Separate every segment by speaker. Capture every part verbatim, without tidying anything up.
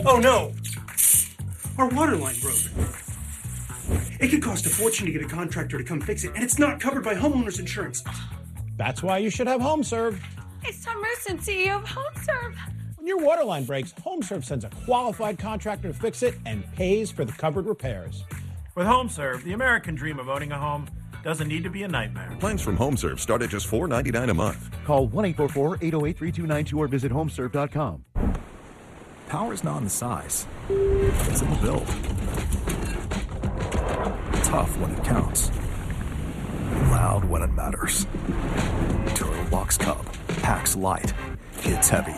Speaker 1: Oh no! Our water line broke. It could cost a fortune to get a contractor to come fix it, and it's not covered by homeowners insurance.
Speaker 2: That's why you should have HomeServe.
Speaker 3: It's Tom Merson, C E O of HomeServe.
Speaker 2: When your water line breaks, HomeServe sends a qualified contractor to fix it and pays for the covered repairs.
Speaker 4: With HomeServe, the American dream of owning a home doesn't need to be a nightmare.
Speaker 5: Plans from HomeServe start at just four dollars and ninety-nine cents a month.
Speaker 6: Call one eight four four, eight oh eight, three two nine two or visit homeserve dot com.
Speaker 7: Power's not in the size. It's in the build. Tough when it counts. Loud when it matters. Duralox Cub. Packs light. Hits heavy.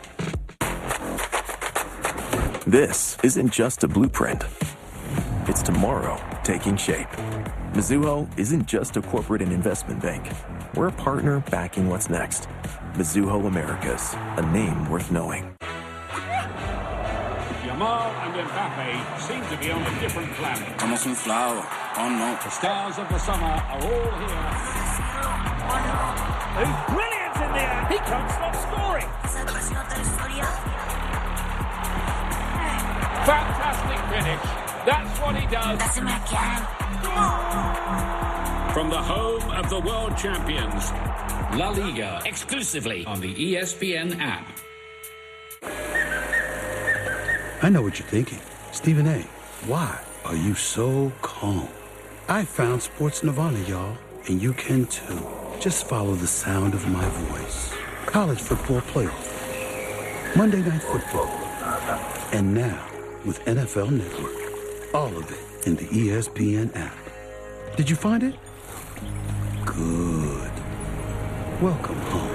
Speaker 8: This isn't just a blueprint. It's tomorrow taking shape. Mizuho isn't just a corporate and investment bank. We're a partner backing what's next. Mizuho Americas, a name worth knowing.
Speaker 9: Yamal and Mbappe seem to be on a different planet.
Speaker 10: Estamos inflados. Oh no.
Speaker 9: The stars of the summer are all here.
Speaker 4: He's brilliant in the air. He can't stop scoring.
Speaker 9: Fantastic finish. That's what he does. From the home of the world champions,
Speaker 11: La Liga, exclusively on the E S P N app.
Speaker 12: I know what you're thinking. Stephen A., why are you so calm? I found Sports Nirvana, y'all, and you can too. Just follow the sound of my voice. College football playoff, Monday Night Football, and now with N F L Network. All of it in the E S P N app. Did you find it? Good. Welcome home.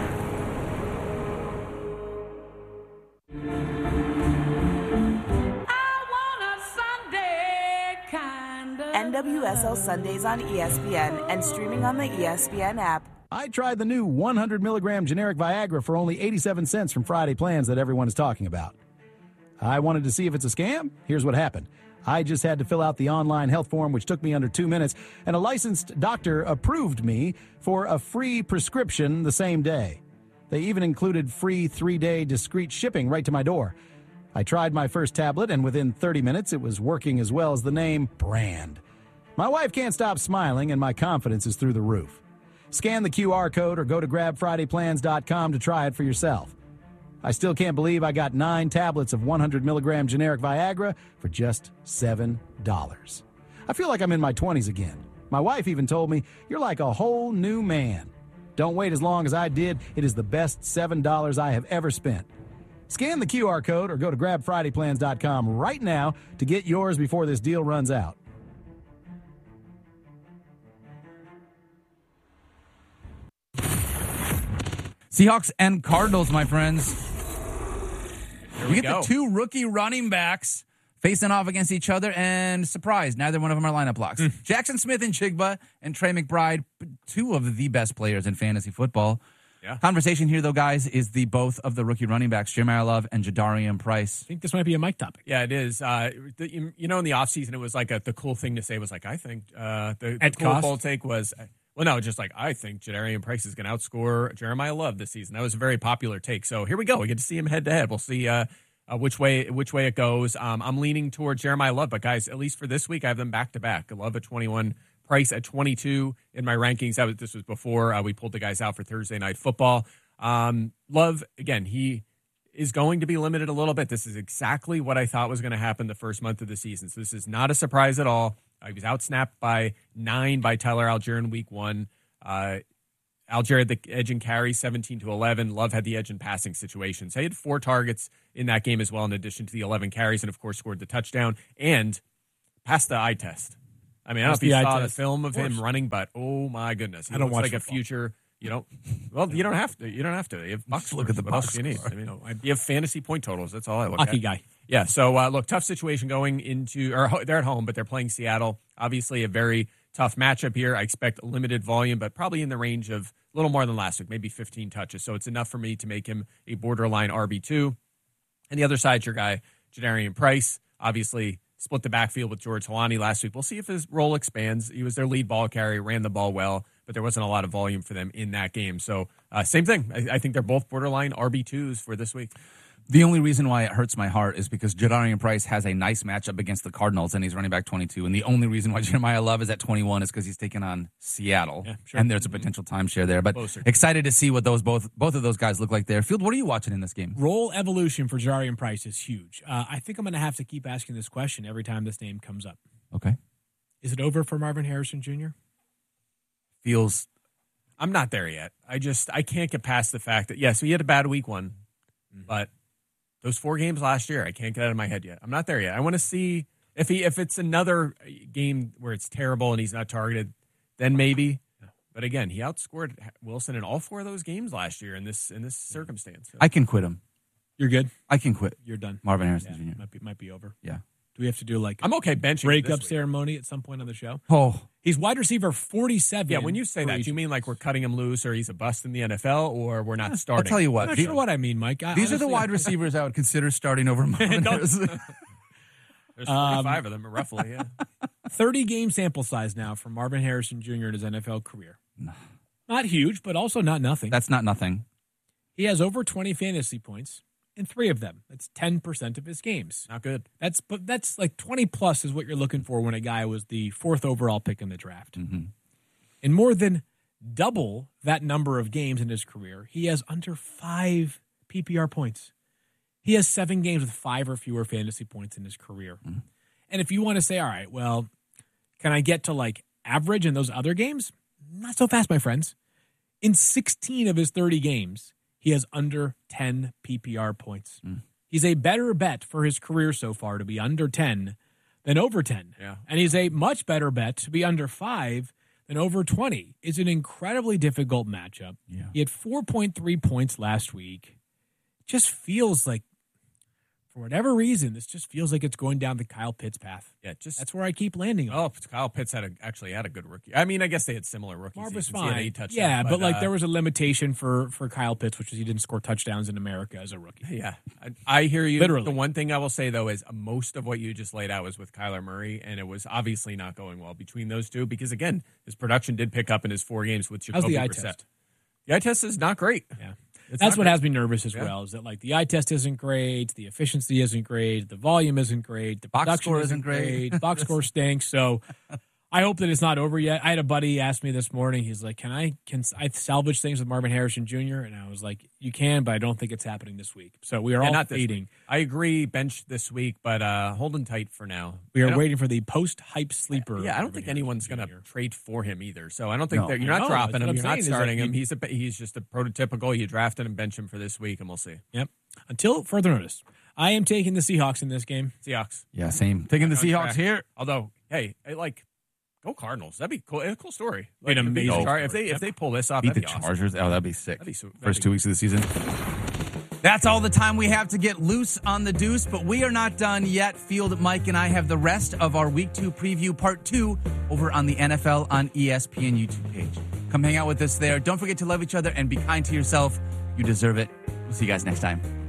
Speaker 13: N W S L Sundays on E S P N and streaming on the E S P N app.
Speaker 14: I tried the new one hundred milligram generic Viagra for only eighty-seven cents from Friday Plans that everyone is talking about. I wanted to see if it's a scam. Here's what happened. I just had to fill out the online health form, which took me under two minutes, and a licensed doctor approved me for a free prescription the same day. They even included free three-day discreet shipping right to my door. I tried my first tablet, and within thirty minutes, it was working as well as the name brand. My wife can't stop smiling, and my confidence is through the roof. Scan the Q R code or go to grab friday plans dot com to try it for yourself. I still can't believe I got nine tablets of one hundred milligram generic Viagra for just seven dollars. I feel like I'm in my twenties again. My wife even told me, "You're like a whole new man." Don't wait as long as I did. It is the best seven dollars I have ever spent. Scan the Q R code or go to grab friday plans dot com right now to get yours before this deal runs out.
Speaker 15: Seahawks and Cardinals, my friends.
Speaker 16: Here
Speaker 15: we,
Speaker 16: we
Speaker 15: get
Speaker 16: go.
Speaker 15: the two rookie running backs facing off against each other, and surprise, neither one of them are lineup blocks. Mm. Jackson Smith and Chigba and Trey McBride, two of the best players in fantasy football.
Speaker 16: Yeah.
Speaker 15: Conversation here, though, guys, is the both of the rookie running backs, Jeremiah Love and Jadarian Price.
Speaker 16: I think this might be a mic topic. Yeah, it is. Uh, the, you, you know, in the offseason, it was like a, the cool thing to say was like, I think uh, the, the cool bold take was, well, no, just like, I think Jadarian Price is going to outscore Jeremiah Love this season. That was a very popular take. So here we go. We get to see him head to head. We'll see uh, uh, which way which way it goes. Um, I'm leaning toward Jeremiah Love, but guys, at least for this week, I have them back to back. Love at twenty-one, Price at twenty-two in my rankings. That was, this was before uh, we pulled the guys out for Thursday Night Football. Um, Love, again, he is going to be limited a little bit. This is exactly what I thought was going to happen the first month of the season. So this is not a surprise at all. Uh, he was outsnapped by nine by Tyler Algier in week one. Uh, Algier had the edge in carry, seventeen to eleven. Love had the edge in passing situations. So he had four targets in that game as well, in addition to the eleven carries, and of course scored the touchdown and passed the eye test. I mean, I don't know if you saw the film of, of him running, but oh my goodness, he I don't looks watch like football. a future. You don't. Well, you don't have to. You don't have to. You have box
Speaker 15: look at the
Speaker 16: what
Speaker 15: box
Speaker 16: else do you need?
Speaker 15: score.
Speaker 16: I mean, no, I, you have fantasy point totals. That's all I look
Speaker 15: Hockey
Speaker 16: at.
Speaker 15: guy.
Speaker 16: Yeah. So uh, look, tough situation going into. Or they're at home, but they're playing Seattle. Obviously, a very tough matchup here. I expect limited volume, but probably in the range of a little more than last week, maybe fifteen touches. So it's enough for me to make him a borderline R B two. And the other side's your guy, Jadarian Price. Obviously, split the backfield with George Helani last week. We'll see if his role expands. He was their lead ball carrier, ran the ball well, but there wasn't a lot of volume for them in that game. So uh, same thing. I, I think they're both borderline R B twos for this week.
Speaker 15: The only reason why it hurts my heart is because Jadarian Price has a nice matchup against the Cardinals, and he's running back twenty-two. And the only reason why Jeremiah Love is at twenty-one is because he's taking on Seattle, yeah, sure. and there's a potential timeshare there. But Closer. excited to see what those both both of those guys look like there. Field, what are you watching in this game?
Speaker 17: Role evolution for Jadarian Price is huge. Uh, I think I'm going to have to keep asking this question every time this name comes up.
Speaker 15: Okay.
Speaker 17: Is it over for Marvin Harrison Junior?
Speaker 15: Feels.
Speaker 16: I'm not there yet. I just I can't get past the fact that yes, we had a bad week one, mm-hmm. but. Those four games last year, I can't get out of my head yet. I'm not there yet. I want to see if he if it's another game where it's terrible and he's not targeted, then maybe. But again, he outscored Wilson in all four of those games last year in this in this circumstance. So.
Speaker 15: I can quit him.
Speaker 17: You're good?
Speaker 15: I can quit.
Speaker 17: You're done.
Speaker 15: Marvin Harrison
Speaker 17: yeah,
Speaker 15: Junior
Speaker 17: Might be might be over.
Speaker 15: Yeah.
Speaker 17: Do we have to do like
Speaker 16: I'm okay benching
Speaker 17: breakup ceremony at some point on the show?
Speaker 15: Oh.
Speaker 17: He's wide receiver forty-seven.
Speaker 16: Yeah, when you say that, do you mean like we're cutting him loose or he's a bust in the N F L or we're not starting?
Speaker 15: I'll tell you what.
Speaker 17: I'm not
Speaker 15: these,
Speaker 17: sure what I mean, Mike. I,
Speaker 15: these
Speaker 17: honestly,
Speaker 15: are the wide receivers I would consider starting over Marvin Harrison.
Speaker 16: There's forty-five um, of them, roughly, yeah.
Speaker 17: thirty-game sample size now for Marvin Harrison Junior in his N F L career. Not huge, but also not nothing.
Speaker 15: That's not nothing.
Speaker 17: He has over twenty fantasy points in three of them. That's ten percent of his games.
Speaker 16: Not good.
Speaker 17: That's but that's like twenty plus is what you're looking for when a guy was the fourth overall pick in the draft.
Speaker 15: Mm-hmm.
Speaker 17: In more than double that number of games in his career, he has under five P P R points. He has seven games with five or fewer fantasy points in his career. Mm-hmm. And if you want to say, all right, well, can I get to like average in those other games? Not so fast, my friends. In sixteen of his thirty games, he has under ten P P R points. Mm. He's a better bet for his career so far to be under ten than over ten.
Speaker 16: Yeah.
Speaker 17: And he's a much better bet to be under five than over twenty. It's an incredibly difficult matchup.
Speaker 15: Yeah.
Speaker 17: He had four point three points last week. Just feels like, for whatever reason, this just feels like it's going down the Kyle Pitts path.
Speaker 16: Yeah, just
Speaker 17: that's where I keep landing on.
Speaker 16: Oh, Kyle Pitts had a, actually had a good rookie. I mean, I guess they had similar rookie
Speaker 17: Marv was
Speaker 16: seasons.
Speaker 17: fine.
Speaker 16: He had eight touchdowns,
Speaker 17: yeah, but, but like
Speaker 16: uh,
Speaker 17: there was a limitation for for Kyle Pitts, which is he didn't score touchdowns in America as a rookie.
Speaker 16: Yeah, I, I hear you.
Speaker 17: Literally.
Speaker 16: The one thing I will say though is uh, most of what you just laid out was with Kyler Murray, and it was obviously not going well between those two because again, his production did pick up in his four games with Jacoby
Speaker 17: How's the eye
Speaker 16: Brissett.
Speaker 17: test?
Speaker 16: The eye test is not great.
Speaker 17: Yeah.
Speaker 16: It's
Speaker 17: That's what
Speaker 16: great.
Speaker 17: has me nervous as
Speaker 16: yeah.
Speaker 17: well, is that like the eye test isn't great, the efficiency isn't great, the volume isn't great, the
Speaker 15: box
Speaker 17: production
Speaker 15: score
Speaker 17: isn't
Speaker 15: isn't great,
Speaker 17: great. Box score stinks. So I hope that it's not over yet. I had a buddy ask me this morning, he's like, can I can I salvage things with Marvin Harrison Junior? And I was like, you can, but I don't think it's happening this week. So we are
Speaker 16: yeah,
Speaker 17: all
Speaker 16: not
Speaker 17: fading.
Speaker 16: I agree, bench this week, but uh, holding tight for now.
Speaker 17: We are waiting for the post-hype sleeper.
Speaker 16: Yeah, I don't think anyone's going to trade for him either. So I don't think
Speaker 15: No.
Speaker 16: that you're not
Speaker 17: No,
Speaker 16: dropping
Speaker 17: that's
Speaker 16: him.
Speaker 17: what
Speaker 16: You're
Speaker 17: I'm
Speaker 16: not
Speaker 17: saying,
Speaker 16: starting
Speaker 17: is that
Speaker 16: him.
Speaker 17: you-
Speaker 16: He's a he's just a prototypical. You draft him and bench him for this week, and we'll see.
Speaker 17: Yep. Until further notice. I am taking the Seahawks in this game.
Speaker 16: Seahawks.
Speaker 15: Yeah, same. Taking the
Speaker 16: Back on
Speaker 15: Seahawks
Speaker 16: track.
Speaker 15: here.
Speaker 16: Although, hey, I like go Cardinals. That'd be cool. It's a cool story.
Speaker 17: Be an
Speaker 16: Like, if they-
Speaker 17: amazing
Speaker 16: If they
Speaker 17: story.
Speaker 16: if they pull this off,
Speaker 15: Beat the
Speaker 16: that'd be awesome.
Speaker 15: Chargers. Oh, that'd be sick.
Speaker 16: That'd be so- that'd
Speaker 15: First
Speaker 16: be
Speaker 15: two weeks of the season. That's all the time we have to get loose on the deuce, but we are not done yet. Field, Mike, and I have the rest of our Week two preview part two over on the N F L on E S P N YouTube page. Come hang out with us there. Don't forget to love each other and be kind to yourself. You deserve it. We'll see you guys next time.